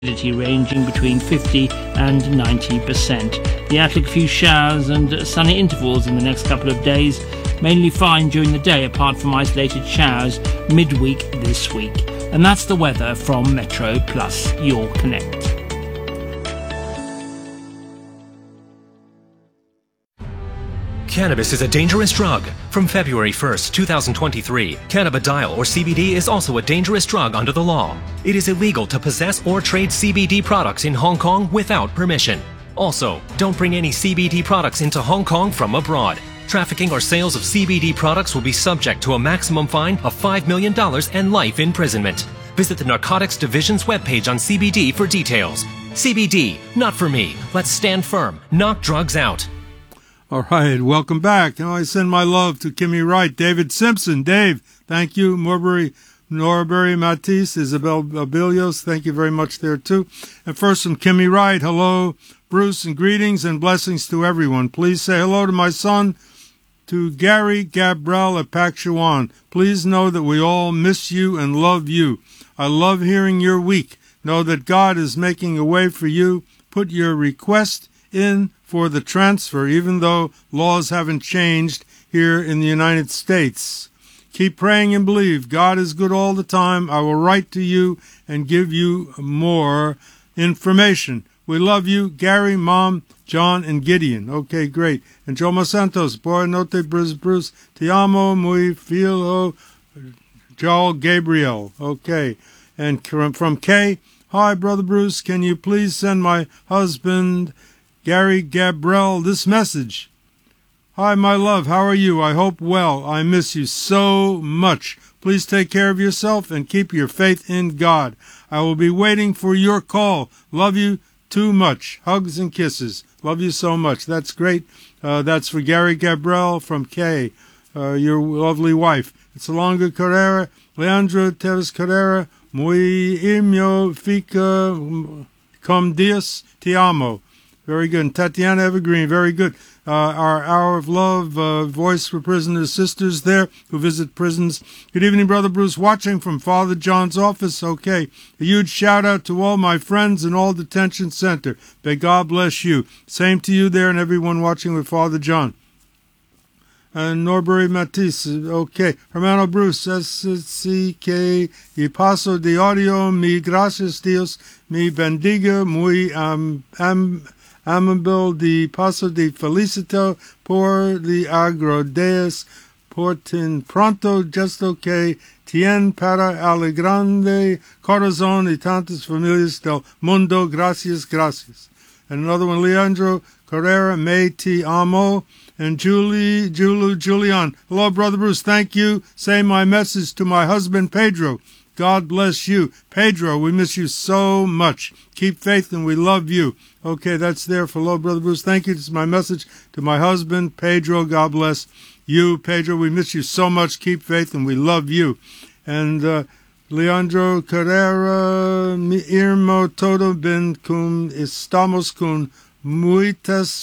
humidity ranging between 50 and 90%. The outlook, a few showers and sunny intervals in the next couple of days. Mainly fine during the day, apart from isolated showers midweek this week. And that's the weather from Metro Plus Your Connect. Cannabis is a dangerous drug. From February 1st, 2023, cannabidiol or CBD is also a dangerous drug under the law. It is illegal to possess or trade CBD products in Hong Kong without permission. Also, don't bring any CBD products into Hong Kong from abroad. Trafficking or sales of CBD products will be subject to a maximum fine of $5 million and life imprisonment. Visit the Narcotics Division's webpage on CBD for details. CBD, not for me. Let's stand firm. Knock drugs out. All right, welcome back. Now I send my love to Kimmy Wright, David Simpson. Dave, thank you. Norbury Matisse, Isabel Abilios, thank you very much there too. And first from Kimmy Wright, hello, Bruce, and greetings and blessings to everyone. Please say hello to my son, to Gary Gabrel at Pak Chuan. Please know that we all miss you and love you. I love hearing your week. Know that God is making a way for you. Put your request in for the transfer, even though laws haven't changed here in the United States. Keep praying and believe. God is good all the time. I will write to you and give you more information. We love you, Gary, Mom, John, and Gideon. Okay, great. And Joma Santos, Boa noite, Bruce. Te amo, muy filho, Joel Gabriel. Okay. And from Kay, hi, Brother Bruce, can you please send my husband, Gary Gabrel, this message? Hi, my love, how are you? I hope well. I miss you so much. Please take care of yourself and keep your faith in God. I will be waiting for your call. Love you too much. Hugs and kisses. Love you so much. That's great. That's for Gary Gabrel from Kay, your lovely wife. Solonga Carrera, Leandro Teves Carrera, muy imio fica com dias, te amo. Very good. And Tatiana Evergreen, very good. Our Hour of Love, voice for prisoners' sisters there who visit prisons. Good evening, Brother Bruce, watching from Father John's office. Okay. A huge shout out to all my friends in all detention center. May God bless you. Same to you there and everyone watching with Father John. And Norbury Matisse, okay. Hermano Bruce, SCK, y paso de audio, mi gracias Dios, mi bendiga, muy amable de paso de felicito por de agrodeas por tin pronto gesto que tien para alegrande corazón y tantas familias del mundo. Gracias. And another one, Leandro Carrera, me te amo. And Julian. Hello, Brother Bruce. Thank you. Say my message to my husband, Pedro. God bless you. Pedro, we miss you so much. Keep faith and we love you. Okay, that's there for hello, Brother Bruce. Thank you. This is my message to my husband, Pedro. God bless you, Pedro. We miss you so much. Keep faith and we love you. And Leandro Carrera, mi irmo todo bien cum estamos con muitas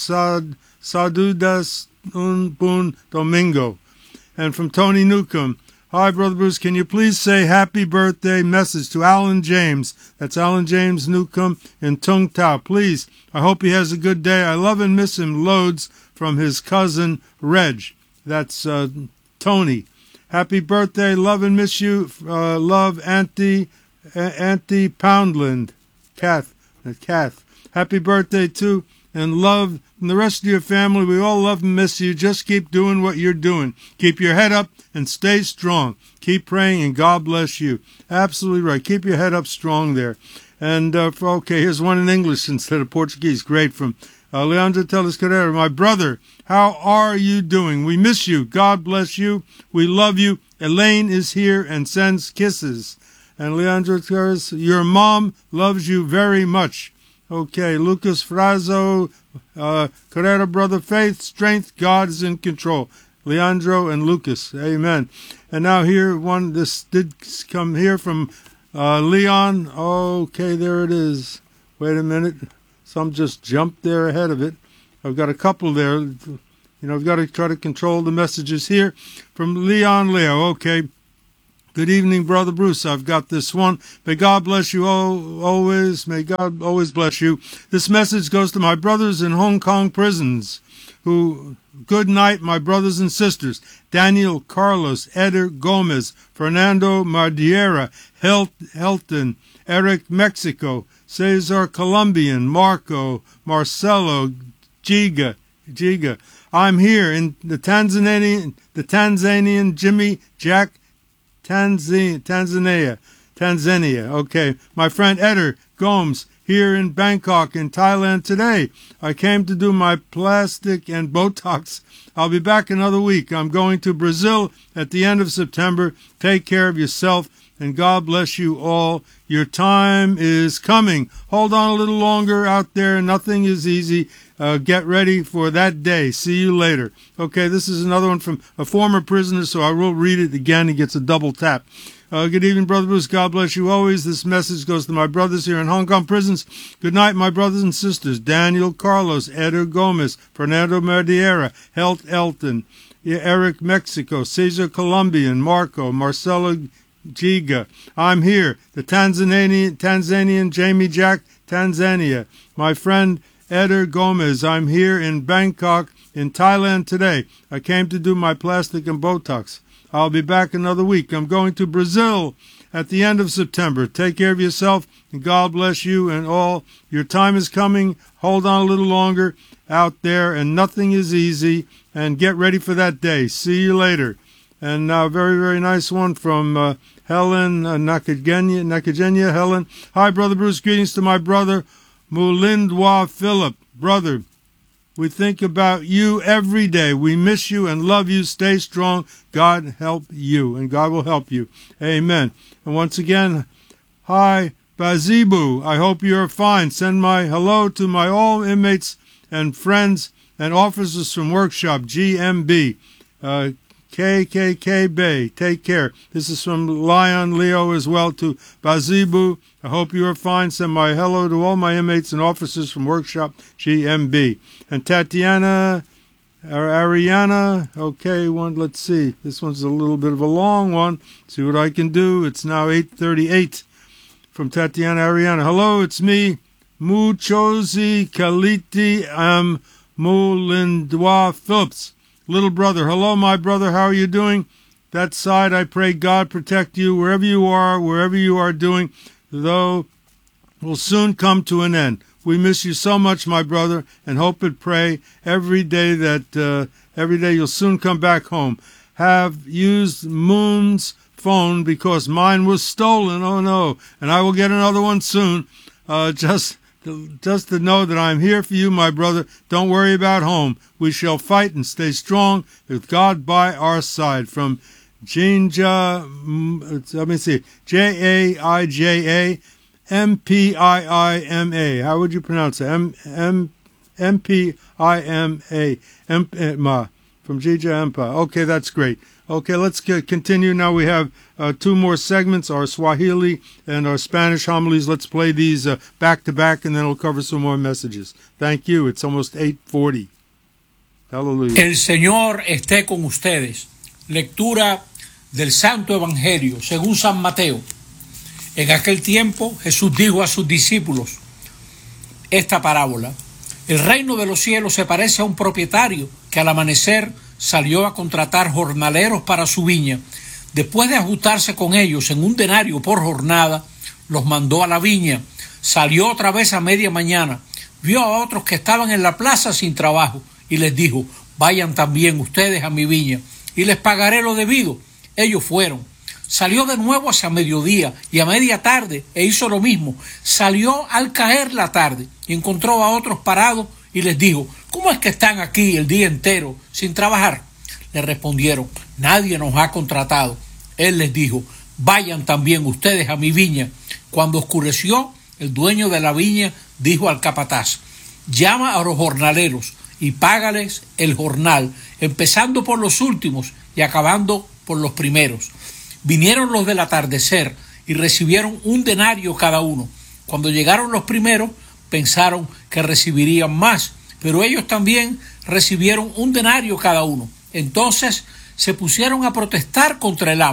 saludas un buen domingo. And from Tony Newcomb, hi, Brother Bruce, can you please say happy birthday message to Alan James? That's Alan James Newcomb in Tung Tao. Please, I hope he has a good day. I love and miss him loads from his cousin Reg. That's Tony. Happy birthday. Love and miss you. Love, Auntie Poundland. Kath. Happy birthday, too. And love and the rest of your family. We all love and miss you. Just keep doing what you're doing. Keep your head up and stay strong. Keep praying and God bless you. Absolutely right. Keep your head up strong there. And, okay, here's one in English instead of Portuguese. Great, from Leandro Teles Carrera. My brother, how are you doing? We miss you. God bless you. We love you. Elaine is here and sends kisses. And Leandro Teles, your mom loves you very much. Okay, Lucas Frazo, Carrera, brother, faith, strength, God is in control. Leandro and Lucas, amen. And now here, this did come here from Leon. Okay, there it is. Wait a minute. Some just jumped there ahead of it. I've got a couple there. I've got to try to control the messages here. From Leon Leo, okay. Good evening, Brother Bruce. I've got this one. May God bless you always. May God always bless you. This message goes to my brothers in Hong Kong prisons who, good night, my brothers and sisters. Daniel, Carlos, Eder Gomez, Fernando Mardiera, Helton, Eric, Mexico, Cesar, Colombian, Marco, Marcelo, Giga. I'm here in the Tanzanian Jimmy Jack, Tanzania. Okay. My friend Eder Gomes here in Bangkok in Thailand today. I came to do my plastic and Botox. I'll be back another week. I'm going to Brazil at the end of September. Take care of yourself and God bless you all. Your time is coming. Hold on a little longer out there. Nothing is easy. Get ready for that day. See you later. Okay, this is another one from a former prisoner, so I will read it again. He gets a double tap. Good evening, Brother Bruce. God bless you always. This message goes to my brothers here in Hong Kong prisons. Good night, my brothers and sisters. Daniel, Carlos, Eder Gomez, Fernando Mardiera, Elton, Eric, Mexico, Cesar, Colombian, Marco, Marcelo, Giga. I'm here. The Tanzanian Jamie Jack, Tanzania. My friend Eder Gomez. I'm here in Bangkok in Thailand today. I came to do my plastic and Botox. I'll be back another week. I'm going to Brazil at the end of September. Take care of yourself and God bless you and all. Your time is coming. Hold on a little longer out there and nothing is easy and get ready for that day. See you later. And now a very, very nice one from Helen Nakagenya. Helen. Hi, Brother Bruce. Greetings to my brother, Mulindwa Philip. Brother, we think about you every day. We miss you and love you. Stay strong. God help you, and God will help you. Amen. And once again, hi, Bazibu. I hope you are fine. Send my hello to my all inmates and friends and officers from Workshop GMB. KKK Bay. Take care. This is from Lion Leo as well to Bazibu. I hope you are fine. Send my hello to all my inmates and officers from Workshop GMB. And Tatiana, or Ariana. Okay, let's see. This one's a little bit of a long one. See what I can do. It's now 8:38 from Tatiana Ariana. Hello, it's me, Muchozi Kaliti Mulindwa Phillips. Little brother, hello, my brother, how are you doing? That side, I pray God protect you wherever you are doing, though will soon come to an end. We miss you so much, my brother, and hope and pray every day you'll soon come back home. Have used Moon's phone because mine was stolen, oh no, and I will get another one soon. Just to know that I'm here for you, my brother. Don't worry about home. We shall fight and stay strong with God by our side. From Jinja, let me see, Jaija Mpima. How would you pronounce it? Mpima. From Jinja Empa. Okay, that's great. Okay, let's continue. Now we have two more segments, our Swahili and our Spanish homilies. Let's play these back to back, and then we'll cover some more messages. Thank you. It's almost 8:40. Hallelujah. El Señor esté con ustedes. Lectura del Santo Evangelio según San Mateo. En aquel tiempo Jesús dijo a sus discípulos esta parábola. El reino de los cielos se parece a un propietario que al amanecer salió a contratar jornaleros para su viña. Después de ajustarse con ellos en 1 denario por jornada, los mandó a la viña. Salió otra vez a media mañana, vio a otros que estaban en la plaza sin trabajo y les dijo: vayan también ustedes a mi viña y les pagaré lo debido. Ellos fueron. Salió de nuevo hacia mediodía y a media tarde e hizo lo mismo. Salió al caer la tarde y encontró a otros parados y les dijo: ¿cómo es que están aquí el día entero sin trabajar? Le respondieron: nadie nos ha contratado. Él les dijo: vayan también ustedes a mi viña. Cuando oscureció, el dueño de la viña dijo al capataz: llama a los jornaleros y págales el jornal, empezando por los últimos y acabando por los primeros. Vinieron los del atardecer y recibieron 1 denario cada uno. Cuando llegaron los primeros, pensaron que recibirían más, pero ellos también recibieron 1 denario cada uno. Entonces se pusieron a protestar contra el amo.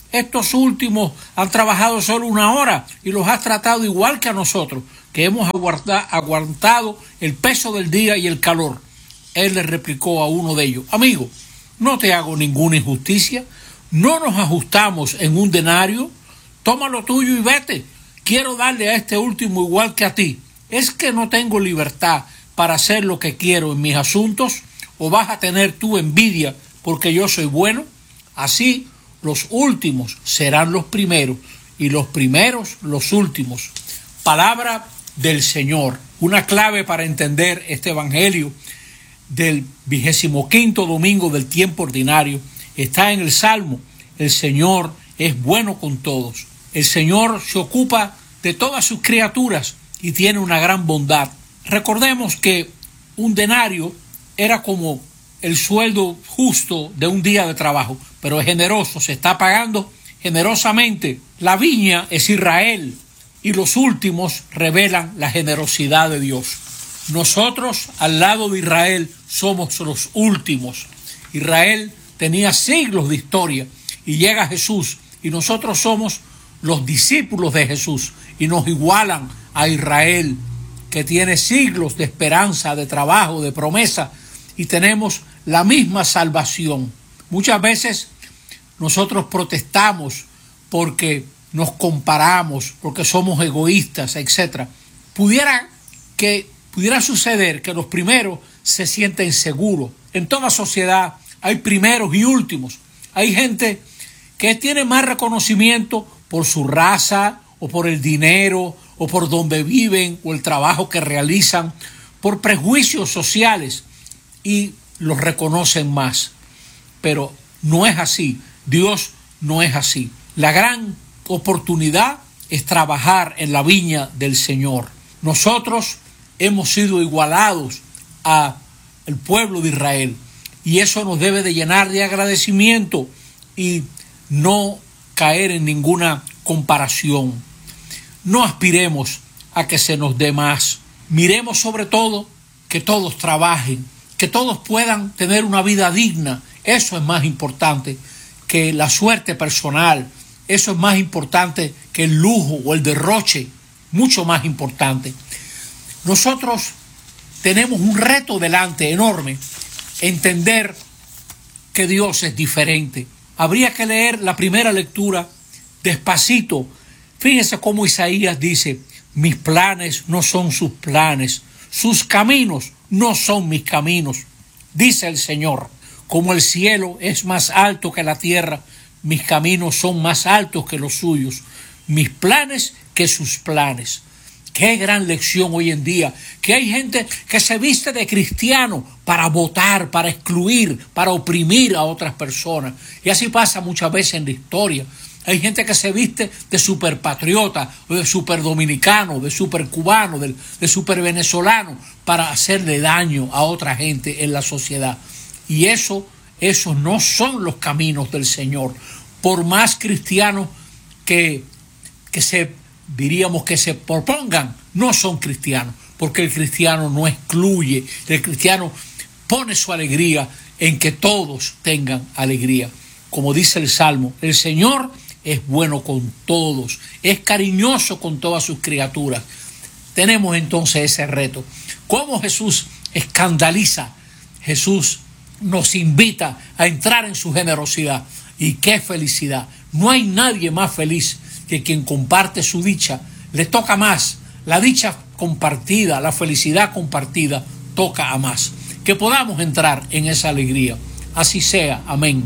Estos últimos han trabajado solo 1 hora y los has tratado igual que a nosotros, que hemos aguantado el peso del día y el calor. Él le replicó a uno de ellos: amigo, no te hago ninguna injusticia, no nos ajustamos en 1 denario, toma lo tuyo y vete. Quiero darle a este último igual que a ti. ¿Es que no tengo libertad para hacer lo que quiero en mis asuntos? ¿O vas a tener tú envidia porque yo soy bueno? Así los últimos serán los primeros y los primeros los últimos. Palabra del Señor. Una clave para entender este evangelio del 25º domingo del tiempo ordinario está en el Salmo. El Señor es bueno con todos. El Señor se ocupa de todas sus criaturas y tiene una gran bondad. Recordemos que 1 denario era como el sueldo justo de 1 día de trabajo, pero es generoso, se está pagando generosamente. La viña es Israel y los últimos revelan la generosidad de Dios. Nosotros, al lado de Israel, somos los últimos. Israel tenía siglos de historia y llega Jesús y nosotros somos los discípulos de Jesús y nos igualan a Israel, que tiene siglos de esperanza, de trabajo, de promesa, y tenemos la misma salvación. Muchas veces nosotros protestamos porque nos comparamos, porque somos egoístas, etc. Pudiera suceder que los primeros se sienten seguros. En toda sociedad hay primeros y últimos. Hay gente que tiene más reconocimiento por su raza o por el dinero o por donde viven o el trabajo que realizan, por prejuicios sociales, y los reconocen más. Pero no es así. Dios no es así. La gran oportunidad es trabajar en la viña del Señor. Nosotros hemos sido igualados al pueblo de Israel y eso nos debe de llenar de agradecimiento y no caer en ninguna comparación. No aspiremos a que se nos dé más. Miremos sobre todo que todos trabajen, que todos puedan tener una vida digna. Eso es más importante que la suerte personal. Eso es más importante que el lujo o el derroche. Mucho más importante. Nosotros tenemos un reto delante enorme. Entender que Dios es diferente. Habría que leer la primera lectura despacito. Fíjense cómo Isaías dice: mis planes no son sus planes, sus caminos no son mis caminos. Dice el Señor: como el cielo es más alto que la tierra, mis caminos son más altos que los suyos, mis planes que sus planes. Qué gran lección hoy en día, que hay gente que se viste de cristiano para votar, para excluir, para oprimir a otras personas. Y así pasa muchas veces en la historia. Hay gente que se viste de superpatriota, o de superdominicano, de supercubano, de supervenezolano, para hacerle daño a otra gente en la sociedad. Y esos no son los caminos del Señor. Por más cristianos que se propongan, no son cristianos, porque el cristiano no excluye. El cristiano pone su alegría en que todos tengan alegría. Como dice el Salmo, el Señor es bueno con todos, es cariñoso con todas sus criaturas. Tenemos entonces ese reto. ¿Cómo Jesús escandaliza? Jesús nos invita a entrar en su generosidad. Y qué felicidad. No hay nadie más feliz que quien comparte su dicha. Le toca más. La dicha compartida, la felicidad compartida, toca a más. Que podamos entrar en esa alegría. Así sea. Amén.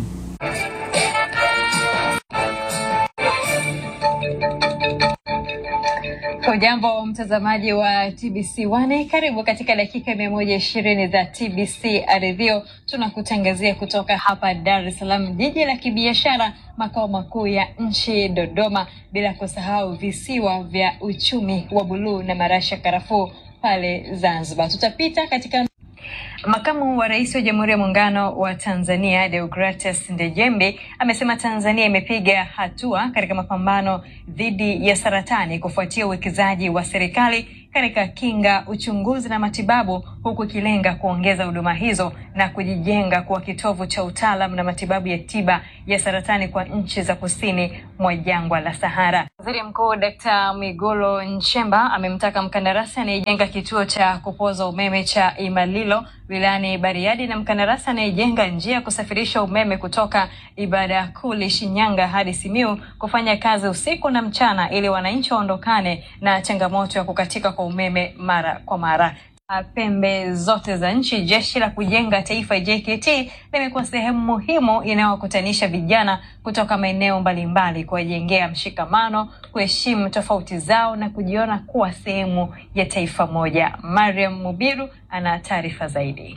Hujambo mtazamaji wa TBC1, karibu katika dakika 120 za TBC Ardhio. Tunakutangazia kutoka hapa Dar es Salaam, jiji la kibiashara, makao makuu ya nchi Dodoma, bila kusahau visiwa vya uchumi wa buluu na marasha karafuu pale Zanzibar. Tutapita katika Makamu wa Rais wa Jamhuri ya Muungano wa Tanzania Deogratias Ndejembe amesema Tanzania imepiga hatua katika mapambano dhidi ya saratani kufuatia uwekezaji wa serikali katika kinga, uchunguzi na matibabu, huku ikilenga kuongeza huduma hizo na kujijenga kuwa kitovu cha utaalamu na matibabu ya tiba ya saratani kwa nchi za kusini mwa jangwa la Sahara. Waziri Mkuu Dr. Mwigulu Nchemba amemtaka mkandarasi anayejenga kituo cha kupoza umeme cha Imalilo wilayani Bariadi na mkandarasi anayejenga njia kusafirisha umeme kutoka Ibadakuli Shinyanga hadi Simiyu kufanya kazi usiku na mchana ili wananchi waondokane na changamoto ya kukatika kwa umeme mara kwa mara. Pembe zote za nchi, Jeshi la Kujenga Taifa JKT limekuwa sehemu muhimu inayowakutanisha vijana kutoka maeneo mbalimbali, kuwajengea mshikamano, kuheshimu tofauti zao na kujiona kuwa sehemu ya taifa moja. Mariam Mubiru ana taarifa zaidi.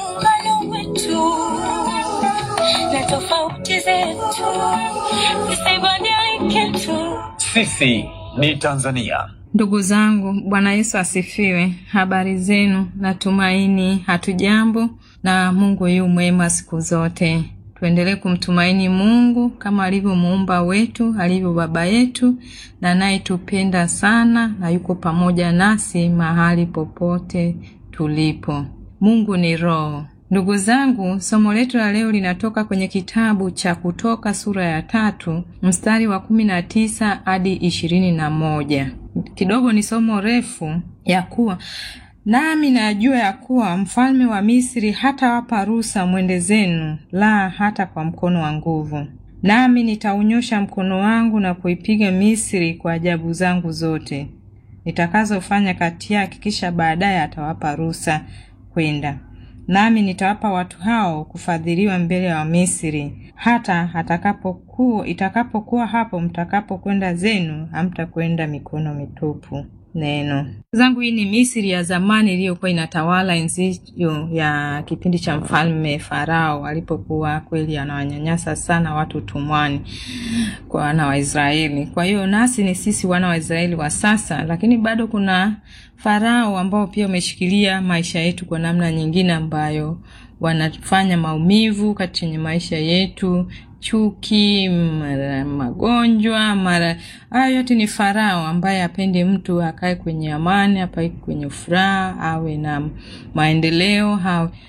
Sisi ni Tanzania. Ndugu zangu, Bwana Yesu asifiwe. Habari zenu? Natumaini hatujambo na Mungu yu mwema siku zote. Tuendelee kumtumaini Mungu kama alivyo muumba wetu, alivyo baba yetu, na anayetupenda sana na yuko pamoja nasi mahali popote tulipo. Mungu ni Roho. Ndugu zangu, somo letu la leo linatoka kwenye kitabu cha Kutoka sura ya 3 mstari wa 19 hadi 21. Kidogo ni somo refu, ya kuwa nami najua ya kuwa mfalme wa Misri hatawapa ruhusa mwende zenu, la hata kwa mkono wa nguvu. Nami nitaunyosha mkono wangu na kuipiga Misri kwa ajabu zangu zote nitakazofanya kati yake, kisha baadaye atawapa ruhusa kwenda. Nami nitawapa watu hao kufadhiliwa mbele ya Misri, hata itakapokuwa hapo mtakapokwenda zenu, hamtakwenda mikono mitupu. Neno zangu, hii ni Misri ya zamani iliyokuwa inatawala enzi ya kipindi cha mfalme Farao, alipokuwa kweli anawanyanyasa sana watu tumwani kwa wana wa Israeli. Kwa hiyo nasi ni sisi wana wa Israeli wa sasa, lakini bado kuna Farao ambao pia umeshikilia maisha yetu kwa namna nyingine, ambayo wanafanya maumivu katika maisha yetu, chuki, magonjwa, hayo yote ni Farao ambaye hapendi mtu akae kwenye amani, akae kwenye furaha, awe na maendeleo.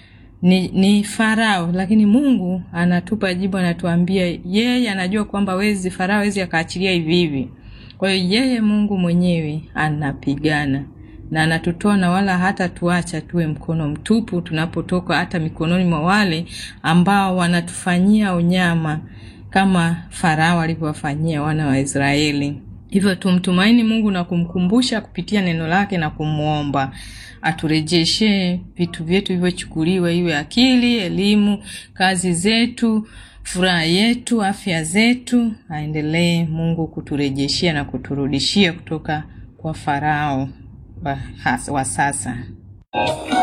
Ni Farao, lakini Mungu anatupa jibu, anatuambia yeye anajua kwamba Farao hawezi akaachilia hivi hivi. Kwa hiyo yeye Mungu mwenyewe anapigana na anatutoa, na wala hata tuacha tuwe mkono mtupu tunapotoka hata mikononi mwa wale ambao wanatufanyia unyama kama Farao alivyowafanyia wana wa Israeli. Hivyo tumtumaini Mungu na kumkumbusha kupitia neno lake na kumuomba aturejeshe vitu vyetu vilivyochukuliwa, iwe akili, elimu, kazi zetu, furaha yetu, afya zetu. Aendelee Mungu kuturejeshia na kuturudishia kutoka kwa Farao wa sasa.